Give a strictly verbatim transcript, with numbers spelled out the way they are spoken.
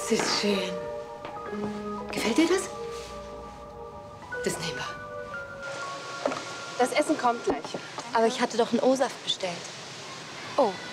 Das ist schön. Gefällt dir das? Das nehmen wir. Das Essen kommt gleich. Aber ich hatte doch einen O-Saft bestellt. Oh,